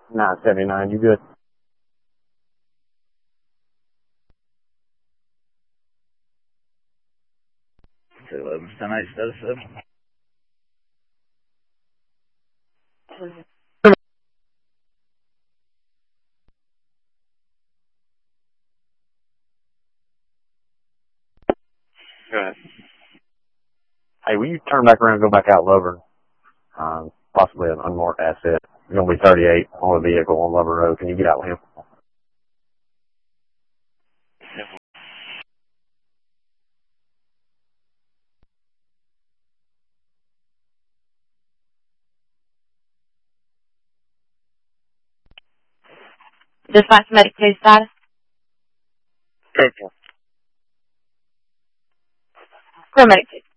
979, you good? So 11, 10, 8, status 7. Go ahead. Hey, will you turn back around and go back out Lovern? Possibly an unmarked asset. It's going to be 38 on a vehicle on Lovern Road. Can you get out with him? Dispatch medic case status. Okay. Paramedic case.